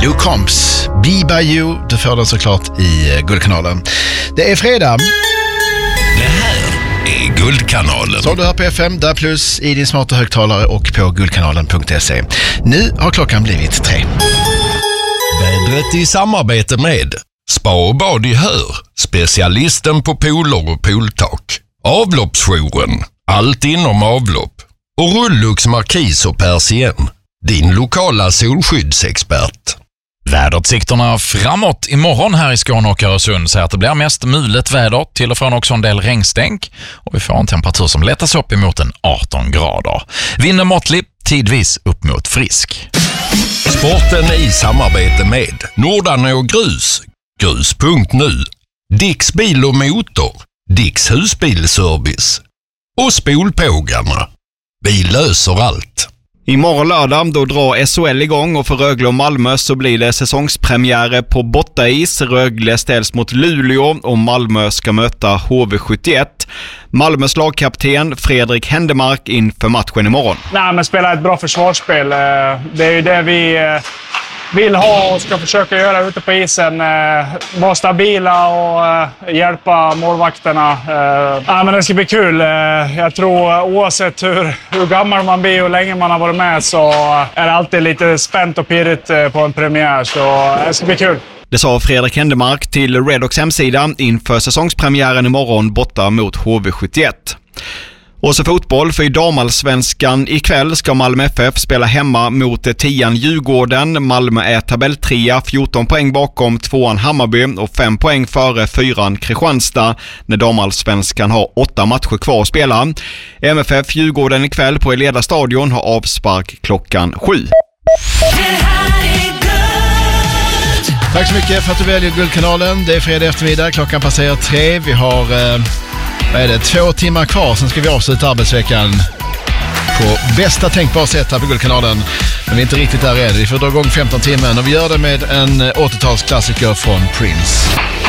Luke Combs, Be By You. Du får den såklart i Guldkanalen. Det är fredag. Det här är Guldkanalen. Så du hör på FM, där plus i din smarta högtalare och på guldkanalen.se. Nu har klockan blivit 3. Vädret i samarbete med Spa och bad i Hör, specialisten på pooler och pooltak. Avloppsjouren, allt inom avlopp. Och Rullux Markis och Persien, din lokala solskyddsexpert. Väderutsikterna framåt imorgon här i Skåne och Öresund säger att det blir mest mulet väder, till och från också en del regnstänk, och vi får en temperatur som lättas upp emot en 18 grader. Vinden måttlig, tidvis upp mot frisk. Sporten i samarbete med Nordanå och Grus, grus.nu, Dicks bil och motor, Dicks husbilservice och Spolpågarna. Vi löser allt. Imorgon lördag då drar SHL igång, och för Rögle och Malmö så blir det säsongspremiärer på Bottais. Rögle ställs mot Luleå och Malmö ska möta HV71. Malmös lagkapten Fredrik Händemark inför matchen imorgon. Nej, men spela ett bra försvarsspel. Det är ju det vi vill ha och ska försöka göra ute på isen. Vara stabila och hjälpa målvakterna. Men det ska bli kul. Jag tror oavsett hur gammal man blir och hur länge man har varit med, så är det alltid lite spänt och pirrigt på en premiär. Så det ska bli kul. Det sa Fredrik Händemark till Redox hemsida inför säsongspremiären imorgon borta mot HV71. Och så fotboll, för i damallsvenskan ikväll ska Malmö FF spela hemma mot 10:an Djurgården. Malmö är tabelltrea, 14 poäng bakom 2:an Hammarby och 5 poäng före 4:an Kristianstad, när damallsvenskan har 8 matcher kvar att spela. MFF Djurgården ikväll på Eleda stadion har avspark klockan 7. Tack så mycket för att du väljer Guldkanalen. Det är fredag eftermiddag, klockan passerar 3. Vi har 2 timmar kvar, sen ska vi avsluta arbetsveckan på bästa tänkbara sätt här på Guldkanalen. Men vi är inte riktigt där än. Vi får dra igång 15 timmar och vi gör det med en 80-talsklassiker från Prince.